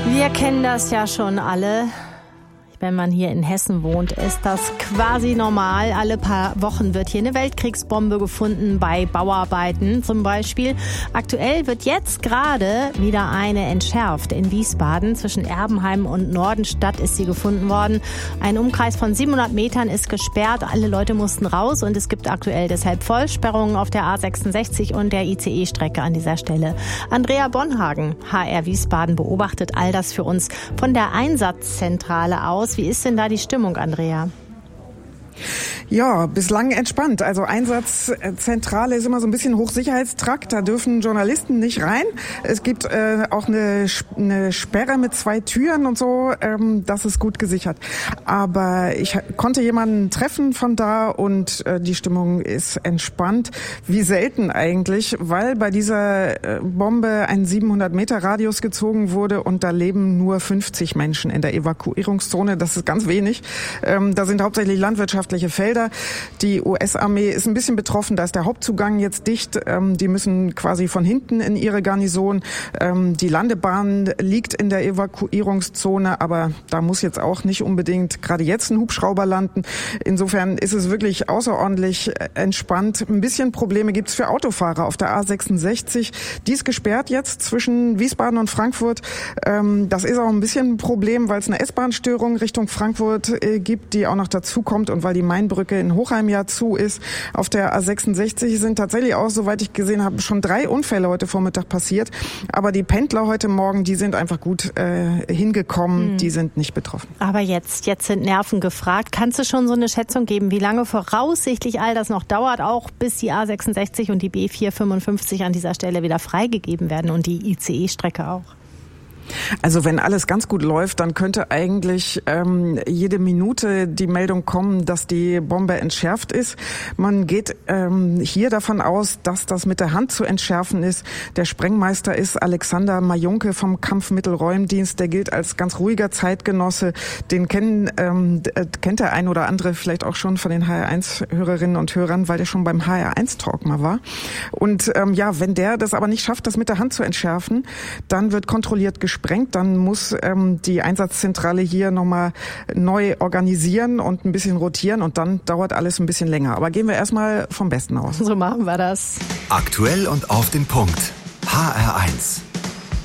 Wir kennen das ja schon alle. Wenn man hier in Hessen wohnt, ist das quasi normal. Alle paar Wochen wird hier eine Weltkriegsbombe gefunden, bei Bauarbeiten zum Beispiel. Aktuell wird jetzt gerade wieder eine entschärft. In Wiesbaden zwischen Erbenheim und Nordenstadt ist sie gefunden worden. Ein Umkreis von 700 Metern ist gesperrt. Alle Leute mussten raus und es gibt aktuell deshalb Vollsperrungen auf der A66 und der ICE-Strecke an dieser Stelle. Andrea Bonhagen, HR Wiesbaden, beobachtet all das für uns von der Einsatzzentrale aus. Wie ist denn da die Stimmung, Andrea? Ja, bislang entspannt. Also Einsatzzentrale ist immer so ein bisschen Hochsicherheitstrakt. Da dürfen Journalisten nicht rein. Es gibt auch eine Sperre mit 2 Türen und so. Das ist gut gesichert. Aber ich konnte jemanden treffen von da und die Stimmung ist entspannt. Wie selten eigentlich, weil bei dieser Bombe ein 700-Meter-Radius gezogen wurde und da leben nur 50 Menschen in der Evakuierungszone. Das ist ganz wenig. Da sind hauptsächlich landwirtschaftliche Felder. Die US-Armee ist ein bisschen betroffen, da ist der Hauptzugang jetzt dicht. Die müssen quasi von hinten in ihre Garnison. Die Landebahn liegt in der Evakuierungszone, aber da muss jetzt auch nicht unbedingt gerade jetzt ein Hubschrauber landen. Insofern ist es wirklich außerordentlich entspannt. Ein bisschen Probleme gibt's für Autofahrer auf der A66. Die ist gesperrt jetzt zwischen Wiesbaden und Frankfurt. Das ist auch ein bisschen ein Problem, weil es eine S-Bahn-Störung Richtung Frankfurt gibt, die auch noch dazu kommt und weil die Mainbrücke in Hochheim ja zu ist. Auf der A66 sind tatsächlich auch, soweit ich gesehen habe, schon 3 Unfälle heute Vormittag passiert. Aber die Pendler heute Morgen, die sind einfach gut hingekommen. Die sind nicht betroffen. Aber jetzt sind Nerven gefragt. Kannst du schon so eine Schätzung geben, wie lange voraussichtlich all das noch dauert, auch bis die A66 und die B455 an dieser Stelle wieder freigegeben werden und die ICE-Strecke auch? Also wenn alles ganz gut läuft, dann könnte eigentlich jede Minute die Meldung kommen, dass die Bombe entschärft ist. Man geht hier davon aus, dass das mit der Hand zu entschärfen ist. Der Sprengmeister ist Alexander Majunke vom Kampfmittelräumdienst. Der gilt als ganz ruhiger Zeitgenosse. Den kennt der ein oder andere vielleicht auch schon von den HR1-Hörerinnen und Hörern, weil der schon beim HR1-Talk mal war. Und wenn der das aber nicht schafft, das mit der Hand zu entschärfen, dann wird kontrolliert gesprengt, dann muss die Einsatzzentrale hier nochmal neu organisieren und ein bisschen rotieren und dann dauert alles ein bisschen länger. Aber gehen wir erstmal vom Besten aus. So machen wir das. Aktuell und auf den Punkt. HR1.